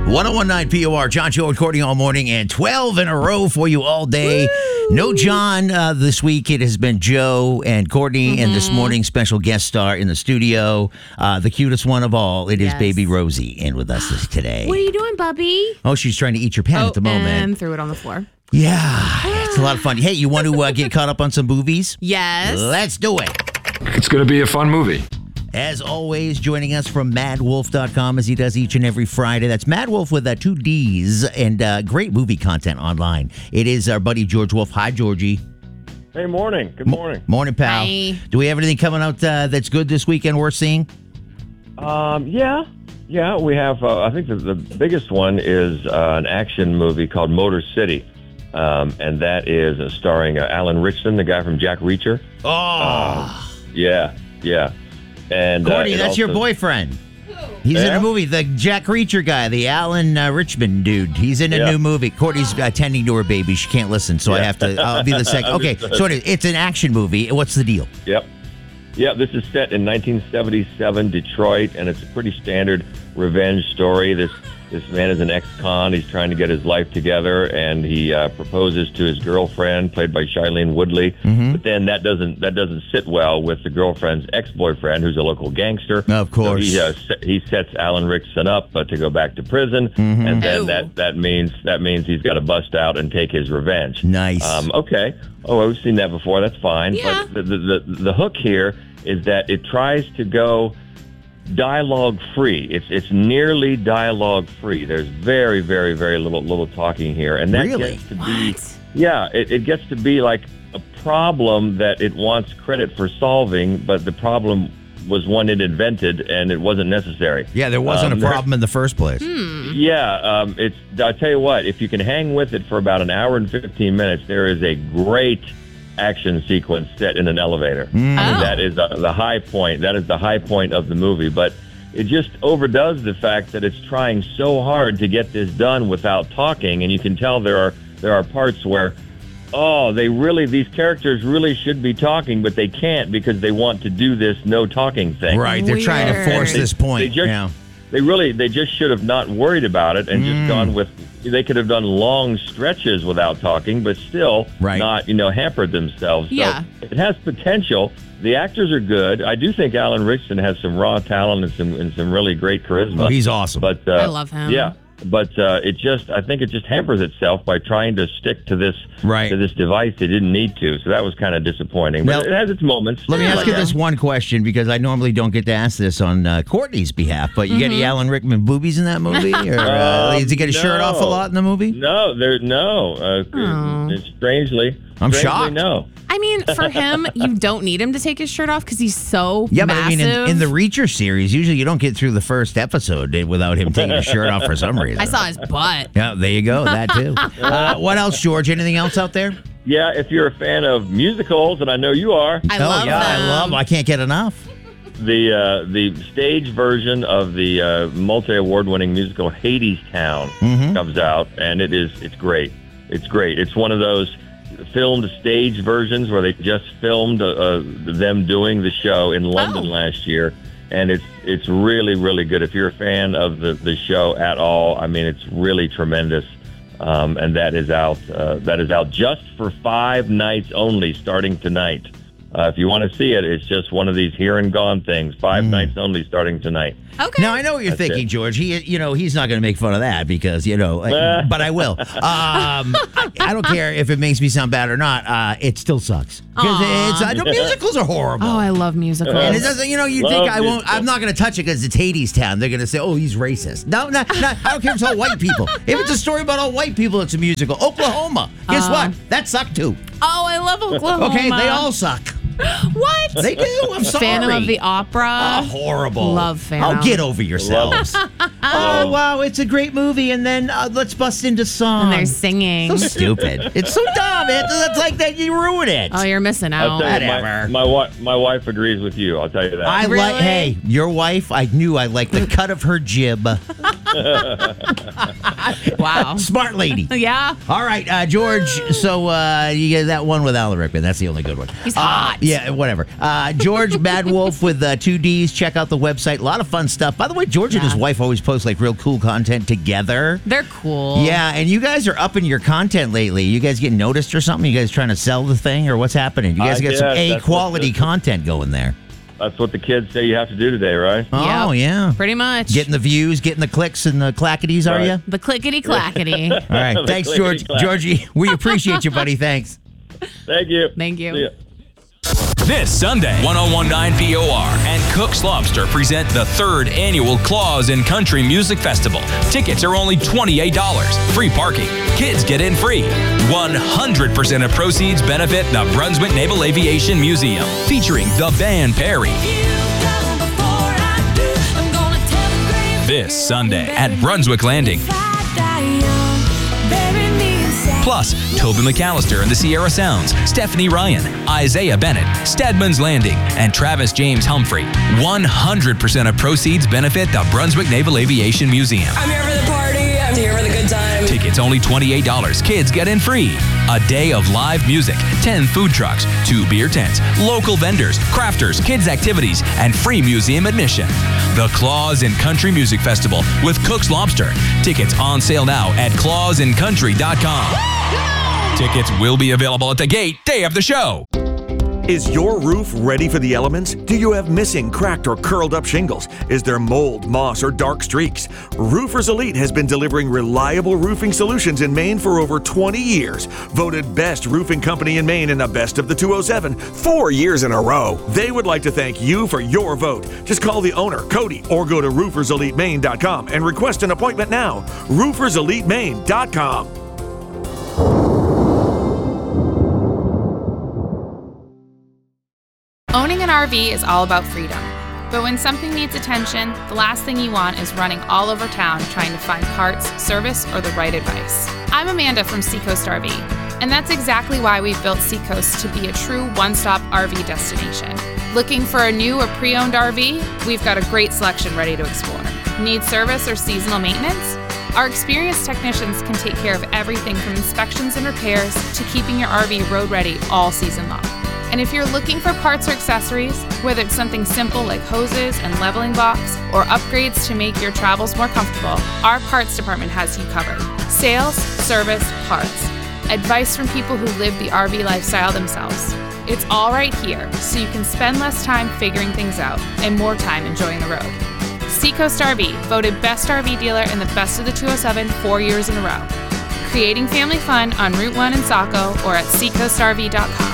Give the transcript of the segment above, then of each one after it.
1019 POR, John, Joe, and Courtney all morning, and 12 in a row for you all day. Woo! No John this week. It has been Joe and Courtney, and this morning, special guest star in the studio, the cutest one of all. It is baby Rosie in with us today. What are you doing, Bubby? Oh, she's trying to eat your pen at the moment. And threw it on the floor. Yeah, it's a lot of fun. Hey, you want to get caught up on some movies? Yes. Let's do it. It's going to be a fun movie. As always, joining us from MadWolf.com as he does each and every Friday. That's Mad Wolf with 2 Ds and great movie content online. It is our buddy George Wolf. Hi, Georgie. Hey, morning. Good morning. Morning, pal. Hi. Do we have anything coming out that's good this weekend worth seeing? Yeah, we have, I think the biggest one is an action movie called Motor City. And that is starring Alan Ritchson, the guy from Jack Reacher. Yeah. And Courtney, that's your boyfriend. He's in a movie, the Jack Reacher guy, the Alan Richmond dude. He's in a new movie. Courtney's tending to her baby. She can't listen, so I have to, I'll be the second. Okay, so it's an action movie. What's the deal? Yep, this is set in 1977 Detroit, and it's a pretty standard revenge story. This man is an ex-con. He's trying to get his life together, and he proposes to his girlfriend, played by Shailene Woodley. Mm-hmm. But then that doesn't sit well with the girlfriend's ex-boyfriend, who's a local gangster. Of course, so he sets Alan Ritchson up to go back to prison, and then that means he's got to bust out and take his revenge. Nice. Okay. Oh, we've seen that before. That's fine. Yeah. But the hook here is that it tries to go dialogue free. It's nearly dialogue free. There's very, very, very little talking here, and that really? gets to be it gets to be like a problem that it wants credit for solving, but the problem was one it invented, and it wasn't necessary. Yeah, there wasn't a problem in the first place. Yeah, I'll tell you what. If you can hang with it for about an hour and 15 minutes, there is a great action sequence set in an elevator. And that is the high point. That is the high point of the movie. But it just overdoes the fact that it's trying so hard to get this done without talking. And you can tell there are parts where, these characters really should be talking, but they can't because they want to do this no talking thing. Right, they're trying to force this point. They just should have not worried about it and just gone with. They could have done long stretches without talking, but still not, hampered themselves. Yeah. So it has potential. The actors are good. I do think Alan Ritchson has some raw talent and some really great charisma. Oh, he's awesome. But I love him. Yeah. But I think it just hampers itself by trying to stick to this device it didn't need to. So that was kind of disappointing. But it has its moments. Let me ask you this one question, because I normally don't get to ask this on Courtney's behalf. But you get any Alan Rickman boobies in that movie, or does he get his shirt off a lot in the movie? No, strangely, I'm shocked. No. I mean, for him, you don't need him to take his shirt off because he's so massive. But I mean, in the Reacher series, usually you don't get through the first episode without him taking his shirt off for some reason. I saw his butt. Yeah, there you go. That too. What else, George? Anything else out there? Yeah, if you're a fan of musicals, and I know you are. I love them. I can't get enough. The stage version of the multi-award-winning musical Hadestown comes out, and it's great. It's great. It's one of those filmed stage versions where they just filmed them doing the show in London last year, and it's really, really good. If you're a fan of the show at all, I mean, it's really tremendous. And that is out just for 5 nights only, starting tonight. If you want to see it, it's just one of these here and gone things. 5 nights only, starting tonight. Okay. Now I know what you're thinking, George. He's not going to make fun of that because but I will. I don't care if it makes me sound bad or not. It still sucks because musicals are horrible. Oh, I love musicals. And it doesn't. You think I won't? I'm not going to touch it because it's Hadestown. They're going to say, "Oh, he's racist." No, I don't care if it's all white people. If it's a story about all white people, it's a musical. Oklahoma. Guess what? That sucked too. Oh, I love Oklahoma. Okay, they all suck. What? They do. I'm sorry. Phantom of the Opera. Oh, horrible. Love Phantom. Oh, get over yourselves. Oh, wow, it's a great movie, and then let's bust into song. And they're singing. So stupid. It's so dumb. It's like that. You ruin it. Oh, you're missing out. Whatever. My wife agrees with you. I'll tell you that. Hey, your wife, I knew I liked the cut of her jib. Wow. Smart lady. Yeah. All right, George. So you get that one with Alan Rickman. That's the only good one. He's hot. Yeah, whatever. George Bad Wolf with 2 Ds. Check out the website. A lot of fun stuff. By the way, George and his wife always post like real cool content together. They're cool. Yeah, and you guys are upping your content lately. You guys getting noticed or something? You guys trying to sell the thing or what's happening? You guys got some A-quality content going there. That's what the kids say you have to do today, right? Oh, Yep. yeah. Pretty much. Getting the views, getting the clicks and the clackities, are Right. you? the clickety-clackety. All right. The Thanks, George. clickety-clack. Georgie, we appreciate you, buddy. Thanks. Thank you. Thank you. See ya. This Sunday, 1019 POR and Cook's Lobster present the 3rd annual Claws in Country Music Festival. Tickets are only $28. Free parking. Kids get in free. 100% of proceeds benefit the Brunswick Naval Aviation Museum, featuring the band Perry. This Sunday at Brunswick Landing. Plus, Toby McAllister and the Sierra Sounds, Stephanie Ryan, Isaiah Bennett, Stedman's Landing, and Travis James Humphrey. 100% of proceeds benefit the Brunswick Naval Aviation Museum. I'm here for the party. I'm here for the good time. Tickets only $28. Kids get in free. A day of live music, 10 food trucks, 2 beer tents, local vendors, crafters, kids activities, and free museum admission. The Claws in Country Music Festival with Cook's Lobster. Tickets on sale now at clawsinCountry.com. Tickets will be available at the gate day of the show. Is your roof ready for the elements? Do you have missing, cracked, or curled up shingles? Is there mold, moss, or dark streaks? Roofers Elite has been delivering reliable roofing solutions in Maine for over 20 years. Voted best roofing company in Maine in the Best of the 207 4 years in a row. They would like to thank you for your vote. Just call the owner, Cody, or go to rooferselitemaine.com and request an appointment now. rooferselitemaine.com. Owning an RV is all about freedom. But when something needs attention, the last thing you want is running all over town trying to find parts, service, or the right advice. I'm Amanda from Seacoast RV, and that's exactly why we've built Seacoast to be a true one-stop RV destination. Looking for a new or pre-owned RV? We've got a great selection ready to explore. Need service or seasonal maintenance? Our experienced technicians can take care of everything from inspections and repairs to keeping your RV road ready all season long. And if you're looking for parts or accessories, whether it's something simple like hoses and leveling blocks or upgrades to make your travels more comfortable, our parts department has you covered. Sales, service, parts. Advice from people who live the RV lifestyle themselves. It's all right here, so you can spend less time figuring things out and more time enjoying the road. Seacoast RV, voted best RV dealer in the Best of the 207 4 years in a row. Creating family fun on Route 1 in Saco or at seacoastrv.com.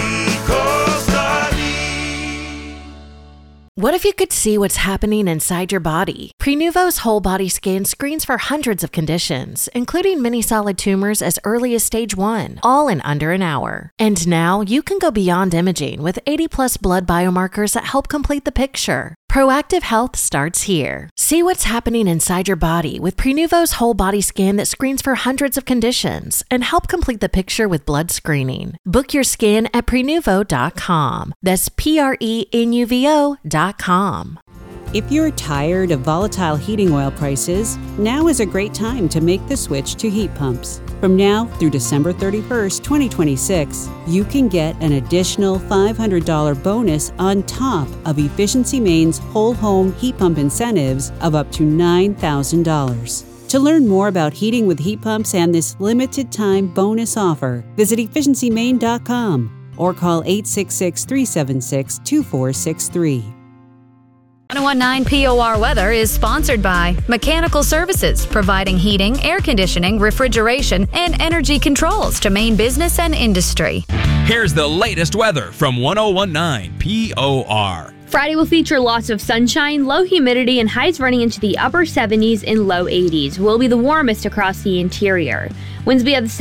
What if you could see what's happening inside your body? Prenuvo's whole body scan screens for hundreds of conditions, including many solid tumors as early as stage 1, all in under an hour. And now you can go beyond imaging with 80+ blood biomarkers that help complete the picture. Proactive health starts here. See what's happening inside your body with Prenuvo's whole body scan that screens for hundreds of conditions and help complete the picture with blood screening. Book your scan at Prenuvo.com. That's Prenuvo.com. If you're tired of volatile heating oil prices, now is a great time to make the switch to heat pumps. From now through December 31st, 2026, you can get an additional $500 bonus on top of Efficiency Maine's whole home heat pump incentives of up to $9,000. To learn more about heating with heat pumps and this limited time bonus offer, visit efficiencymaine.com or call 866-376-2463. 1019 POR Weather is sponsored by Mechanical Services, providing heating, air conditioning, refrigeration, and energy controls to Maine business and industry. Here's the latest weather from 1019 POR. Friday will feature lots of sunshine, low humidity, and highs running into the upper 70s and low 80s. Will be the warmest across the interior. Winds will be of the